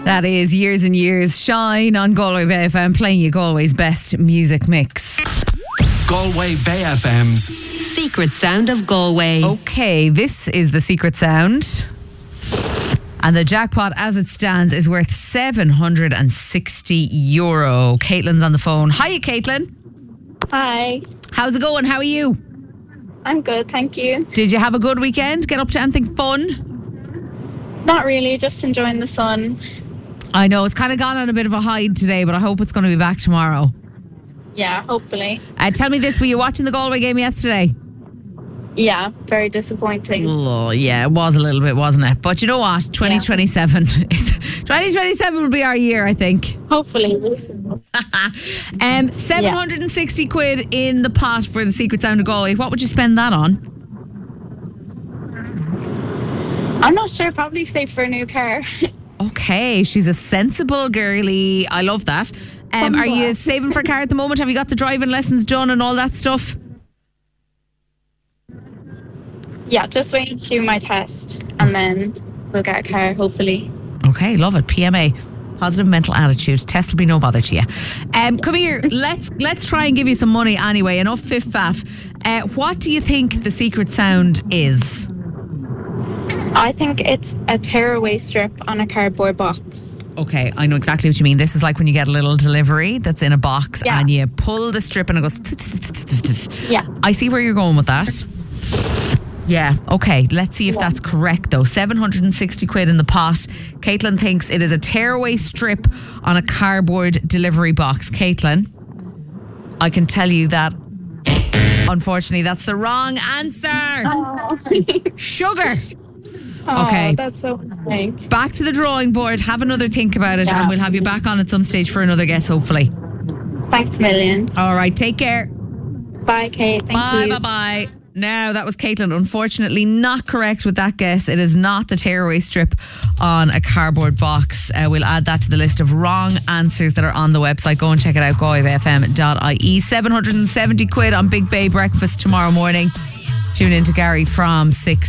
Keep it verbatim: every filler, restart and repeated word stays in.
That is Years and Years. Shine on Galway Bay F M, playing you Galway's best music mix. Galway Bay F M's Secret Sound of Galway. Okay, this is the secret sound. And the jackpot as it stands is worth seven hundred sixty euro. Caitlin's on the phone. Hiya, Caitlin. Hi. How's it going? How are you? I'm good, thank you. Did you have a good weekend? Get up to anything fun? Not really, just enjoying the sun. I know, it's kind of gone on a bit of a hide today, but I hope it's going to be back tomorrow. Yeah, hopefully. Uh, tell me this, were you watching the Galway game yesterday? Yeah, very disappointing. Oh, yeah, it was a little bit, wasn't it? But you know what? twenty twenty-seven is, twenty twenty-seven will be our year, I think. Hopefully. um, seven hundred sixty yeah. quid in the pot for the Secret Sound of Galway. What would you spend that on? I'm not sure. Probably save for a new car. Okay, she's a sensible girly. I love that. Um, are you saving for a car at the moment? Have you got the driving lessons done and all that stuff? Yeah, just waiting to do my test and then we'll get a car, hopefully. Okay, love it. P M A. Positive mental attitude. Test will be no bother to you. Um, come here. Let's let's try and give you some money anyway. Enough fiff faff. Uh, what do you think the secret sound is? I think it's a tearaway strip on a cardboard box. Okay, I know exactly what you mean. This is like when you get a little delivery that's in a box yeah. and you pull the strip and it goes... Yeah. I see where you're going with that. Yeah, okay, let's see if yeah. that's correct though. seven hundred sixty quid in the pot. Caitlin thinks it is a tearaway strip on a cardboard delivery box. Caitlin, I can tell you that unfortunately that's the wrong answer. Oh. Sugar. Oh, okay, that's so funny. Back to the drawing board. Have another think about it, yeah. and we'll have you back on at some stage for another guess, hopefully. Thanks a million. All right, take care. Bye, Kate. Thank bye, you. Bye, bye, bye. Now, that was Caitlin. Unfortunately, not correct with that guess. It is not the tearaway strip on a cardboard box. Uh, we'll add that to the list of wrong answers that are on the website. Go and check it out, galway f m dot I E. seven hundred seventy quid on Big Bay Breakfast tomorrow morning. Tune in to Gary from six.